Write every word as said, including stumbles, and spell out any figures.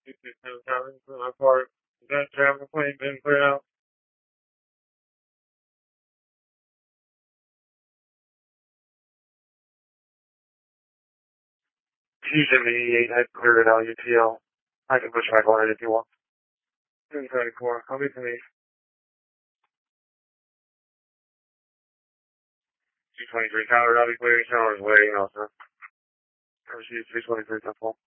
For my part, that travel plane been cleared out? Fusion eighty-eight had cleared it out, U T L. I can push back on it if you want. two thirty-four, I'll be to me. two twenty-three, Tower, I'll be clearing towers waiting also. Received three twenty-three, that's all.